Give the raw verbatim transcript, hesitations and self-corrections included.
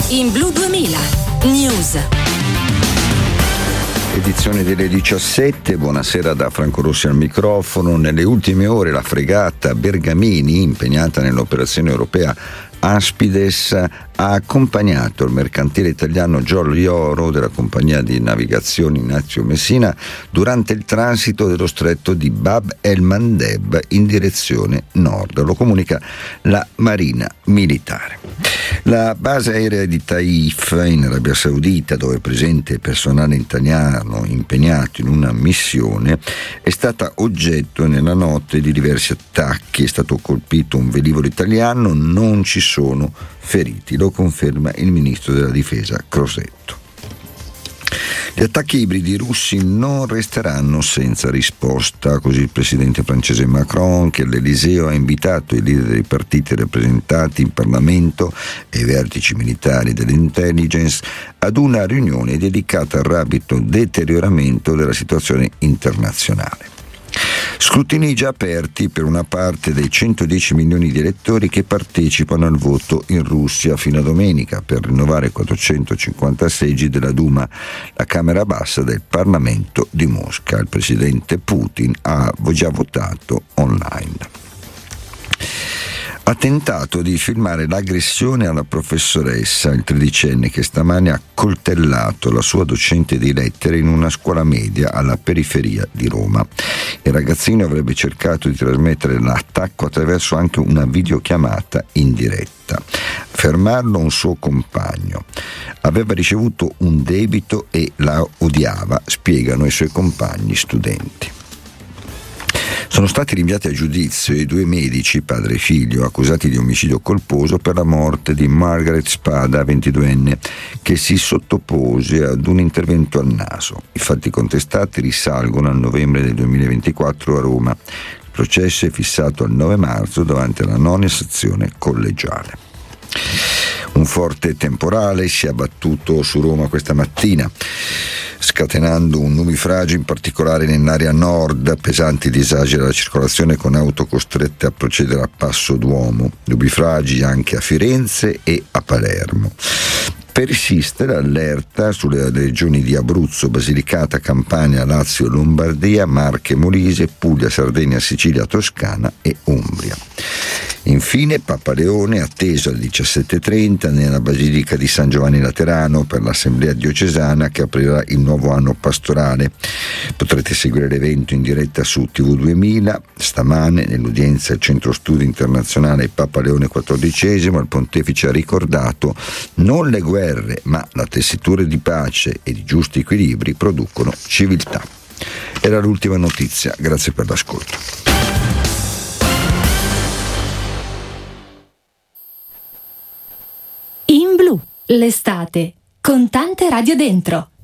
In Blu duemila News. Edizione delle diciassette, buonasera da Franco Rossi al microfono. Nelle ultime ore la fregata Bergamini, impegnata nell'operazione europea Aspides, ha accompagnato il mercantile italiano Jolly Oro della compagnia di navigazione Ignazio Messina durante il transito dello stretto di Bab el-Mandeb in direzione nord. Lo comunica la Marina Militare. La base aerea di Taif in Arabia Saudita, dove è presente personale italiano impegnato in una missione, è stata oggetto nella notte di diversi attacchi. È stato colpito un velivolo italiano, non ci sono feriti, lo conferma il ministro della difesa Crosetto. Gli attacchi ibridi russi non resteranno senza risposta, così il presidente francese Macron, che all'Eliseo ha invitato i leader dei partiti rappresentati in Parlamento e i vertici militari dell'intelligence ad una riunione dedicata al rapido deterioramento della situazione internazionale. Scrutini già aperti per una parte dei centodieci milioni di elettori che partecipano al voto in Russia fino a domenica per rinnovare quattrocentocinquanta seggi della Duma, la Camera Bassa del Parlamento di Mosca. Il presidente Putin ha già votato online. Ha tentato di filmare l'aggressione alla professoressa, il tredicenne che stamane ha coltellato la sua docente di lettere in una scuola media alla periferia di Roma. Il ragazzino avrebbe cercato di trasmettere l'attacco attraverso anche una videochiamata in diretta. A fermarlo un suo compagno. Aveva ricevuto un debito e la odiava, spiegano i suoi compagni studenti. Sono stati rinviati a giudizio i due medici, padre e figlio, accusati di omicidio colposo per la morte di Margaret Spada, ventiduenne, che si sottopose ad un intervento al naso. I fatti contestati risalgono al novembre del duemilaventiquattro a Roma. Il processo è fissato al nove marzo davanti alla nona sezione collegiale. Un forte temporale si è abbattuto su Roma questa mattina, scatenando un nubifragio in particolare nell'area nord, pesanti disagi alla circolazione con auto costrette a procedere a passo d'uomo, nubifragi anche a Firenze e a Palermo. Persiste l'allerta sulle regioni di Abruzzo, Basilicata, Campania, Lazio, Lombardia, Marche, Molise, Puglia, Sardegna, Sicilia, Toscana e Umbria. Infine Papa Leone atteso alle diciassette e trenta nella Basilica di San Giovanni Laterano per l'Assemblea diocesana che aprirà il nuovo anno pastorale. Potrete seguire l'evento in diretta su T V duemila. Stamane nell'udienza al Centro Studi Internazionale Papa Leone quattordicesimo il pontefice ha ricordato: non le guerre ma la tessitura di pace e di giusti equilibri producono civiltà. Era l'ultima notizia, grazie per l'ascolto. In Blu, l'estate, con tante radio dentro.